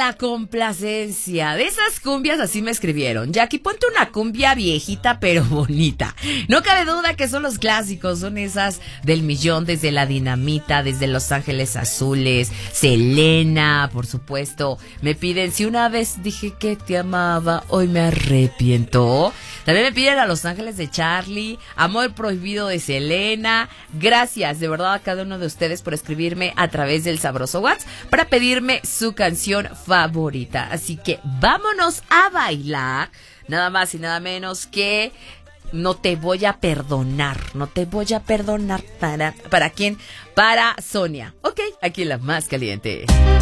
la complacencia. De esas cumbias así me escribieron. Jackie, ponte una cumbia viejita pero bonita. No cabe duda que son los clásicos. Son esas del millón, desde La Dinamita, desde Los Ángeles Azules, Selena, por supuesto. Me piden, si una vez dije que te amaba, hoy me arrepiento. También me piden a Los Ángeles de Charlie, Amor Prohibido de Selena. Gracias de verdad a cada uno de ustedes por escribirme a través del sabroso WhatsApp para pedirme su canción favorita. Así que vámonos a bailar, nada más y nada menos que No te voy a perdonar. No te voy a perdonar. ¿Para quién? Para Sonia. Ok, aquí la más caliente.